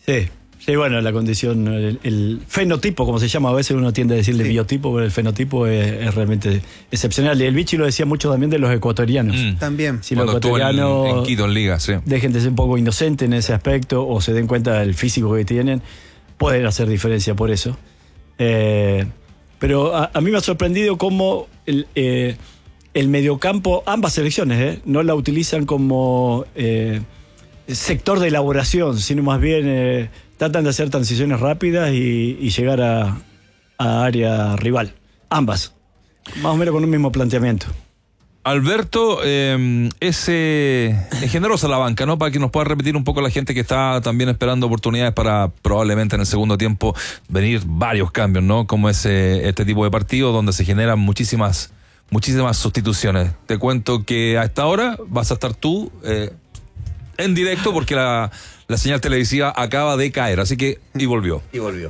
Sí. Sí, bueno, la condición, el fenotipo, como se llama, a veces uno tiende a decirle biotipo, pero el fenotipo es realmente excepcional. Y el Vichy lo decía mucho también de los ecuatorianos. También. Si los ecuatorianos en Quito, en Liga, sí. dejen de ser un poco inocentes en ese aspecto o se den cuenta del físico que tienen, pueden hacer diferencia por eso. Pero a mí me ha sorprendido cómo el mediocampo, ambas selecciones, no la utilizan como sector de elaboración, sino más bien tratan de hacer transiciones rápidas y llegar a área rival. Ambas. Más o menos con un mismo planteamiento. Alberto, es generosa la banca, ¿no? Para que nos pueda repetir un poco la gente que está también esperando oportunidades para probablemente en el segundo tiempo venir varios cambios, ¿no? Como este tipo de partido donde se generan muchísimas sustituciones. Te cuento que a esta hora vas a estar tú en directo porque la señal televisiva acaba de caer, así que y volvió.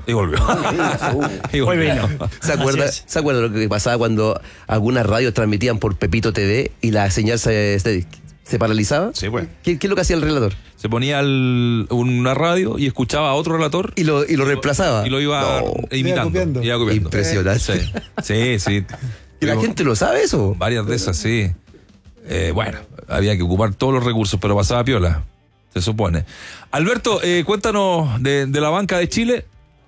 Muy bien. ¿Se acuerda lo que pasaba cuando algunas radios transmitían por Pepito TV y la señal se paralizaba? Sí, pues. ¿Qué es lo que hacía el relator? Se ponía una radio y escuchaba a otro relator y lo reemplazaba. Y lo iba imitando. Iba copiando. Impresionante. Sí. ¿Y la gente lo sabe eso? Varias de esas, sí. Bueno, había que ocupar todos los recursos, pero pasaba piola, se supone. Alberto, cuéntanos de la banca de Chile.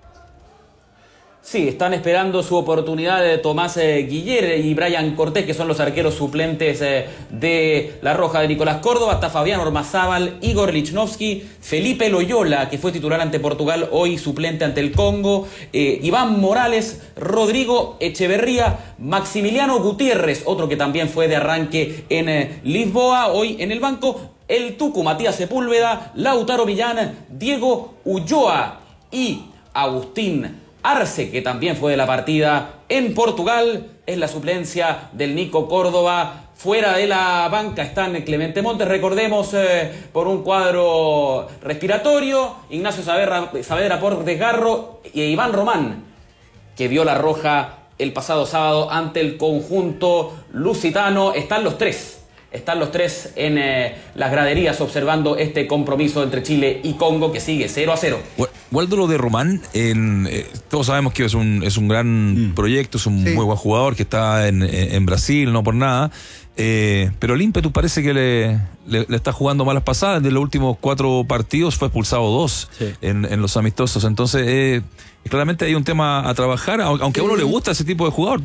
Sí, están esperando su oportunidad de Tomás Guiller y Brian Cortés, que son los arqueros suplentes de La Roja, de Nicolás Córdoba, hasta Fabián Ormazábal, Igor Lichnowsky, Felipe Loyola, que fue titular ante Portugal, hoy suplente ante el Congo, Iván Morales, Rodrigo Echeverría, Maximiliano Gutiérrez, otro que también fue de arranque en Lisboa, hoy en el banco, el Tucu Matías Sepúlveda, Lautaro Millán, Diego Ulloa y Agustín Arce, que también fue de la partida en Portugal, es la suplencia del Nico Córdoba. Fuera de la banca están Clemente Montes, recordemos, por un cuadro respiratorio, Ignacio Saavedra por desgarro y Iván Román, que vio la roja el pasado sábado ante el conjunto lusitano. Están los tres en las graderías observando este compromiso entre Chile y Congo, que sigue 0-0. Waldo, lo de Román, todos sabemos que es un gran proyecto, es un muy buen jugador que está en Brasil, no por nada, pero el ímpetu parece que le está jugando malas pasadas. De los últimos 4 partidos fue expulsado 2 en los amistosos, entonces claramente hay un tema a trabajar, aunque a uno le gusta ese tipo de jugador.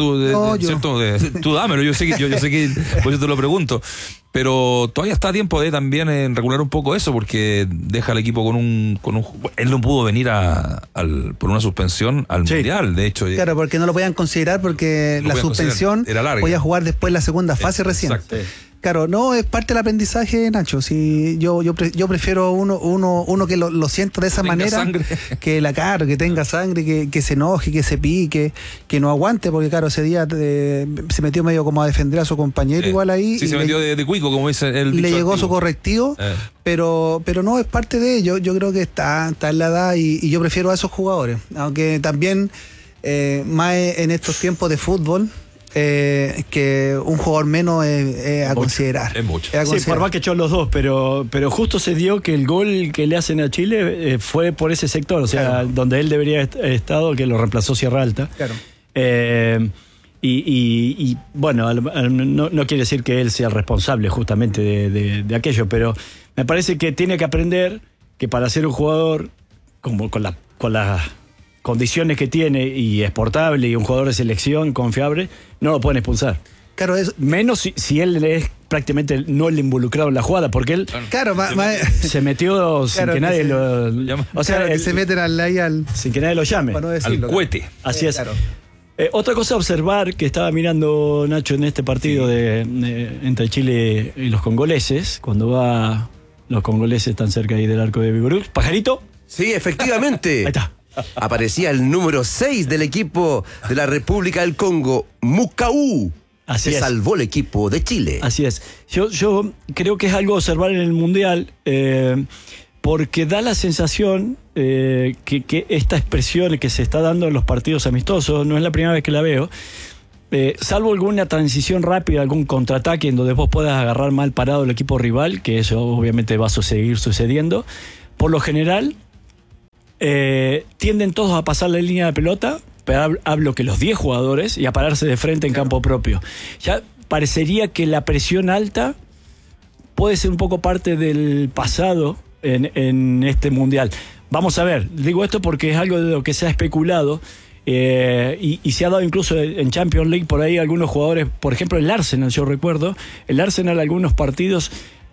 Tú dámelo, yo sé que por eso te lo pregunto, pero todavía está a tiempo de también regular un poco eso, porque deja al equipo con un él no pudo venir por una suspensión al Mundial, de hecho. Claro, porque no lo podían considerar porque la suspensión era larga. Podía jugar después la segunda fase recién. Exacto. Claro, no, es parte del aprendizaje, Nacho. Si yo prefiero uno que lo sienta de esa manera, sangre. que tenga sangre, que se enoje, que se pique, que no aguante, porque claro, ese día se metió medio como a defender a su compañero igual ahí. Sí, se metió de cuico, como dice el y le llegó activo. su correctivo, pero no es parte de ello. Yo creo que está en la edad y yo prefiero a esos jugadores, aunque también más en estos tiempos de fútbol. Que un jugador menos a considerar. Es mucho. Sí, por más que echó los dos, pero justo se dio que el gol que le hacen a Chile fue por ese sector, o sea, donde él debería haber estado, que lo reemplazó Sierra Alta. Claro. Y bueno, no quiere decir que él sea el responsable justamente de aquello, pero me parece que tiene que aprender que para ser un jugador como con las condiciones que tiene y exportable y un jugador de selección confiable, no lo pueden expulsar. Claro, menos si él es prácticamente no el involucrado en la jugada, porque él se metió sin que nadie lo llame. O sea, que se meten sin que nadie lo llame. Para no decirlo, al cohete. Así es. Claro. Otra cosa a observar que estaba mirando Nacho en este partido entre Chile y los congoleses, cuando los congoleses están cerca ahí del arco de Vigorú. Pajarito. Sí, efectivamente. Ahí está. Aparecía el número 6 del equipo de la República del Congo, Mukau. Así es. Salvó el equipo de Chile. Así es. Yo creo que es algo a observar en el Mundial, porque da la sensación que esta expresión que se está dando en los partidos amistosos, no es la primera vez que la veo, salvo alguna transición rápida, algún contraataque en donde vos puedas agarrar mal parado el equipo rival, que eso obviamente va a seguir sucediendo. Por lo general, tienden todos a pasar la línea de pelota, pero hablo que los 10 jugadores, y a pararse de frente en campo propio. Ya parecería que la presión alta puede ser un poco parte del pasado en este mundial. Vamos a ver, digo esto porque es algo de lo que se ha especulado, y se ha dado incluso en Champions League por ahí algunos jugadores, por ejemplo el Arsenal, yo recuerdo, el Arsenal algunos partidos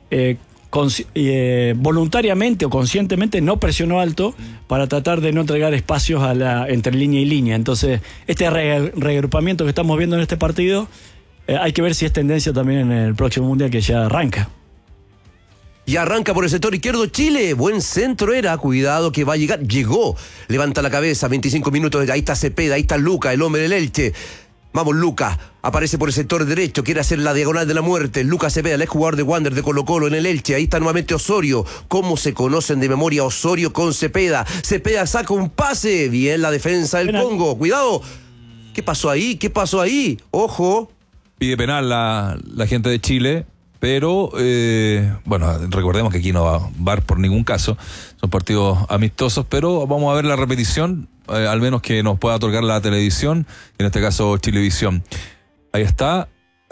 voluntariamente o conscientemente no presionó alto para tratar de no entregar espacios entre línea y línea. Entonces, este reagrupamiento que estamos viendo en este partido, hay que ver si es tendencia también en el próximo mundial que ya arranca. Y arranca por el sector izquierdo Chile. Buen centro era. Cuidado que va a llegar. Llegó. Levanta la cabeza. 25 minutos. Ahí está Cepeda. Ahí está Luca, el hombre del Elche. Vamos, Luca. Aparece por el sector derecho. Quiere hacer la diagonal de la muerte. Luca Cepeda, el exjugador de Wander de Colo-Colo en el Elche. Ahí está nuevamente Osorio. ¿Cómo se conocen de memoria Osorio con Cepeda? Cepeda saca un pase. Bien la defensa del Congo. Cuidado. ¿Qué pasó ahí? ¿Qué pasó ahí? Ojo. Pide penal la gente de Chile. Pero, bueno, recordemos que aquí no va VAR por ningún caso. Son partidos amistosos, pero vamos a ver la repetición, al menos que nos pueda otorgar la televisión, en este caso Chilevisión. Ahí está.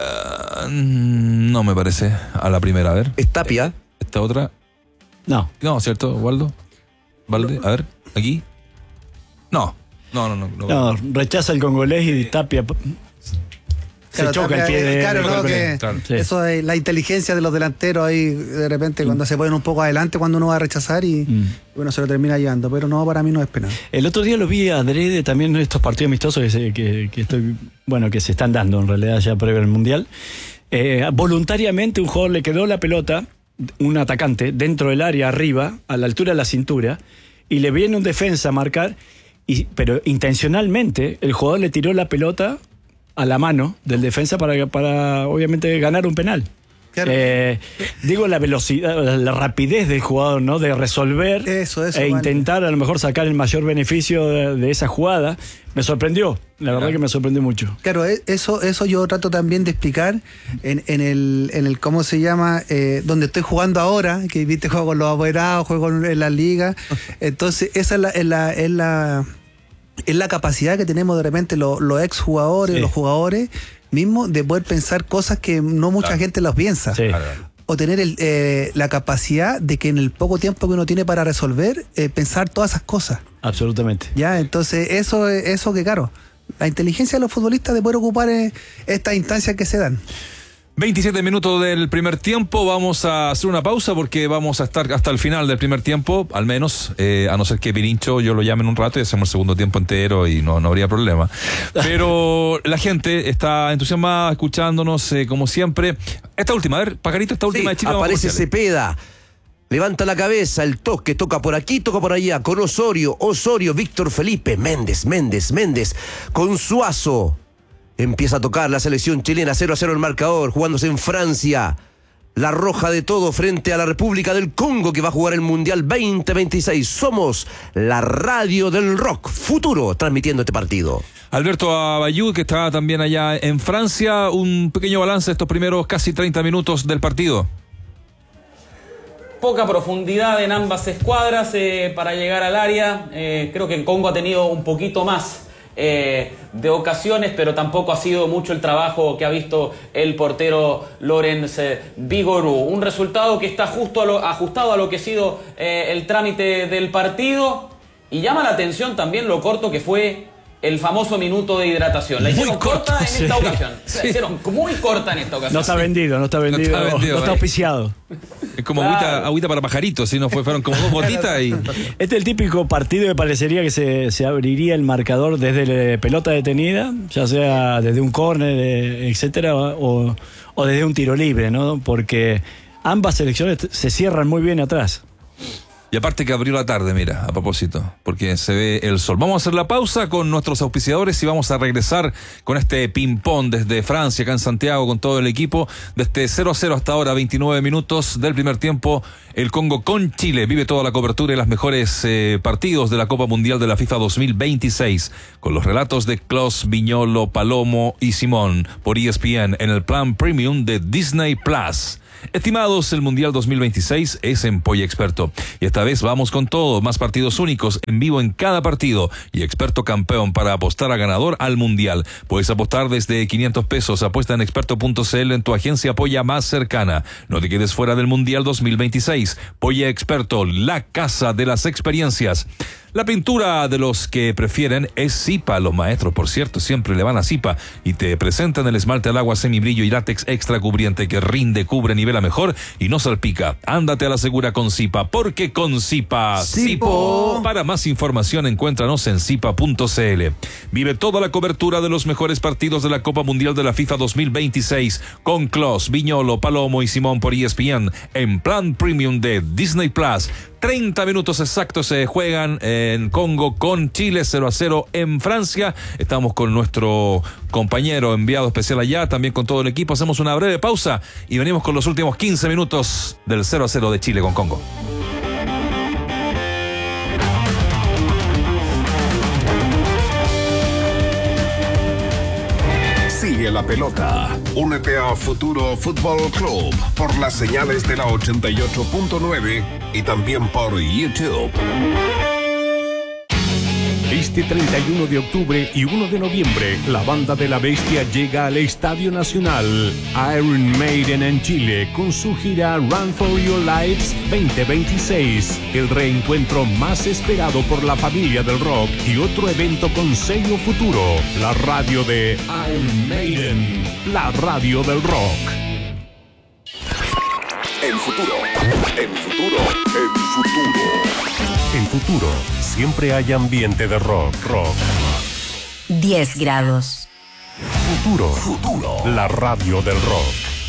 No me parece a la primera. A ver. ¿Es Tapia? Esta otra. No, ¿cierto, Waldo? ¿Valde? A ver, aquí. No, rechaza el congolés y Tapia se choca el pie de... Claro. Eso es la inteligencia de los delanteros ahí, de repente cuando se ponen un poco adelante, cuando uno va a rechazar y bueno, se lo termina llevando, pero no, para mí no es penal. El otro día lo vi adrede también en estos partidos amistosos que se están dando en realidad ya previo al Mundial. Voluntariamente un jugador le quedó la pelota, un atacante, dentro del área arriba, a la altura de la cintura, y le viene un defensa a marcar, pero intencionalmente el jugador le tiró la pelota a la mano del defensa para obviamente ganar un penal. Claro. Digo, la velocidad, la rapidez del jugador, ¿no? De resolver eso, intentar a lo mejor sacar el mayor beneficio de esa jugada. Me sorprendió, la verdad que me sorprendió mucho. Claro, eso yo trato también de explicar en el ¿cómo se llama? Donde estoy jugando ahora, que viste, juego con los apoderados, juego en la liga. Entonces, esa es la capacidad que tenemos de repente los ex jugadores, los jugadores mismos, de poder pensar cosas que no mucha gente las piensa. Sí. O tener la capacidad de que en el poco tiempo que uno tiene para resolver, pensar todas esas cosas. Absolutamente. Ya, entonces eso que claro, la inteligencia de los futbolistas de poder ocupar estas instancias que se dan. 27 minutos del primer tiempo, vamos a hacer una pausa porque vamos a estar hasta el final del primer tiempo, al menos, a no ser que Pirincho yo lo llame en un rato y hacemos el segundo tiempo entero y no habría problema. Pero la gente está entusiasmada, escuchándonos, como siempre. Esta última, a ver, Pajarito, esta última de Chile. Aparece Cepeda, levanta la cabeza, el toque, toca por aquí, toca por allá, con Osorio, Víctor Felipe, Méndez, con Suazo. Empieza a tocar la selección chilena, 0-0 el marcador, jugándose en Francia. La roja de todo frente a la República del Congo, que va a jugar el Mundial 2026. Somos la radio del rock, futuro, transmitiendo este partido. Alberto Abayú, que está también allá en Francia, un pequeño balance de estos primeros casi 30 minutos del partido. Poca profundidad en ambas escuadras para llegar al área. Creo que el Congo ha tenido un poquito más de ocasiones, pero tampoco ha sido mucho el trabajo que ha visto el portero Lorenz Vigorú. Un resultado que está ajustado a lo que ha sido el trámite del partido, y llama la atención también lo corto que fue el famoso minuto de hidratación. La hicieron corta en esta ocasión. La hicieron muy corta en esta ocasión. No está vendido, no está auspiciado. Es como agüita para pajaritos, ¿sí? Fueron como dos gotitas y... Este es el típico partido que parecería que se abriría el marcador desde la pelota detenida, ya sea desde un córner, etcétera, o desde un tiro libre, ¿no? Porque ambas selecciones se cierran muy bien atrás. Y aparte que abrió la tarde, mira, a propósito, porque se ve el sol. Vamos a hacer la pausa con nuestros auspiciadores y vamos a regresar con este ping-pong desde Francia, acá en Santiago, con todo el equipo. Desde 0-0 hasta ahora, 29 minutos del primer tiempo, el Congo con Chile. Vive toda la cobertura y los mejores partidos de la Copa Mundial de la FIFA 2026, con los relatos de Klaus, Viñolo, Palomo y Simón, por ESPN, en el plan premium de Disney Plus. Estimados, el Mundial 2026 es en Polla Experto. Y esta vez vamos con todo, más partidos únicos en vivo en cada partido y experto campeón para apostar a ganador al Mundial. Puedes apostar desde 500 pesos. Apuesta en experto.cl en tu agencia Polla más cercana. No te quedes fuera del Mundial 2026. Polla Experto, la casa de las experiencias. La pintura de los que prefieren es Zipa. Los maestros, por cierto, siempre le van a Zipa y te presentan el esmalte al agua semibrillo y látex extra cubriente que rinde, cubre, nivela mejor y no salpica. Ándate a la segura con Zipa, porque con Zipa, Zipo. Para más información, encuéntranos en zipa.cl. Vive toda la cobertura de los mejores partidos de la Copa Mundial de la FIFA 2026 con Klos, Viñolo, Palomo y Simón por ESPN en plan premium de Disney Plus. 30 minutos exactos se juegan en Congo con Chile, 0-0 en Francia. Estamos con nuestro compañero enviado especial allá, también con todo el equipo. Hacemos una breve pausa y venimos con los últimos 15 minutos del 0-0 de Chile con Congo. Sigue la pelota. Únete a Futuro Fútbol Club por las señales de la 88.9 y también por YouTube. Este 31 de octubre y 1 de noviembre, la Banda de la Bestia llega al Estadio Nacional Iron Maiden en Chile con su gira Run for Your Lives 2026. El reencuentro más esperado por la familia del rock y otro evento con sello Futuro. La radio de Iron Maiden, la radio del rock. En Futuro, en Futuro, en Futuro. En Futuro, siempre hay ambiente de rock. 10 grados. Futuro, la radio del rock.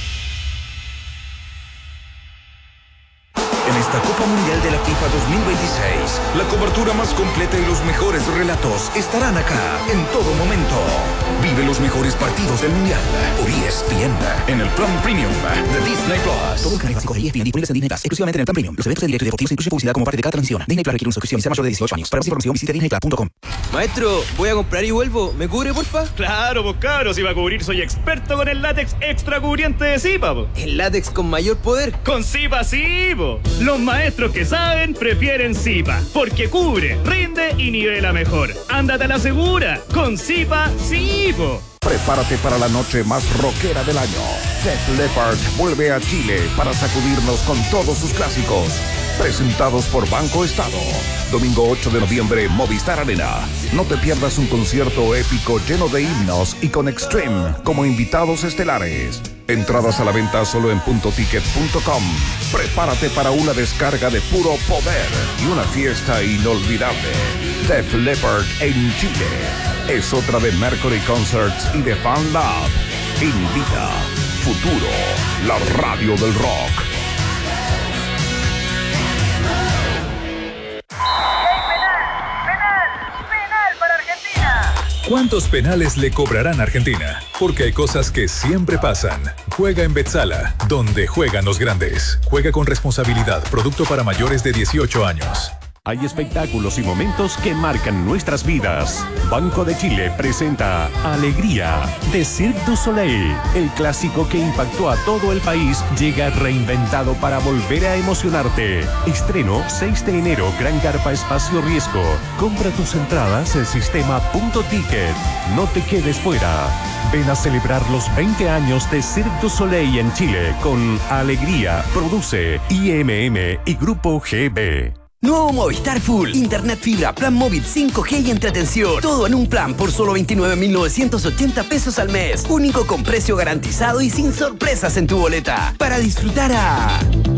En esta Copa Mundial de la FIFA 2026, la cobertura más completa y los mejores relatos estarán acá en todo momento. Vive los mejores partidos del Mundial por ESPN en el plan premium de Disney Plus. Todo el canal básico de ESPN disponibles en Disney Plus, exclusivamente en el plan premium. Los eventos en directo y deportivos incluyen publicidad como parte de cada transmisión. Disney Plus requiere una suscripción y sea mayor de 18 años. Para más información visite disneyplus.com. Maestro, voy a comprar y vuelvo. ¿Me cubre, porfa? Claro, pues cabros, si va a cubrir soy experto con el látex extra cubriente de Zipa, po. ¿El látex con mayor poder? Con Zipa sí, po. Los maestros que saben prefieren Zipa, porque cubre, rinde y nivela mejor. Ándate a la segura, con Zipa sí, po. Prepárate para la noche más rockera del año. Def Leppard vuelve a Chile para sacudirnos con todos sus clásicos. Presentados por Banco Estado. Domingo 8 de noviembre, Movistar Arena. No te pierdas un concierto épico lleno de himnos y con Extreme como invitados estelares. Entradas a la venta solo en puntoticket.com. Prepárate para una descarga de puro poder y una fiesta inolvidable. Def Leppard en Chile. Es otra de Mercury Concerts y de Fan Lab. Invita Futuro, la radio del rock. ¿Cuántos penales le cobrarán a Argentina? Porque hay cosas que siempre pasan. Juega en Betzala, donde juegan los grandes. Juega con responsabilidad. Producto para mayores de 18 años. Hay espectáculos y momentos que marcan nuestras vidas. Banco de Chile presenta Alegría de Cirque du Soleil. El clásico que impactó a todo el país llega reinventado para volver a emocionarte. Estreno 6 de enero, Gran Carpa Espacio Riesgo. Compra tus entradas en sistema.ticket. No te quedes fuera. Ven a celebrar los 20 años de Cirque du Soleil en Chile con Alegría. Produce IMM y Grupo GB. Nuevo Movistar Full. Internet fibra, plan móvil 5G y entretención. Todo en un plan por solo 29.980 pesos al mes. Único con precio garantizado y sin sorpresas en tu boleta. Para disfrutar a...